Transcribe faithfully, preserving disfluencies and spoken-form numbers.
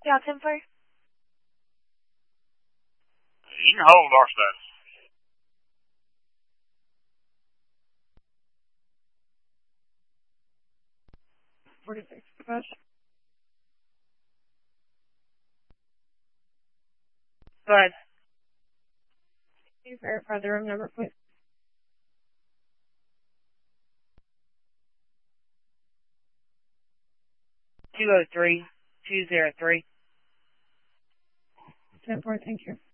Yeah, ten four. You can hold our status. forty-six, push. Go ahead. Can you verify the room number, please? two oh three, two oh three. ten four, thank you.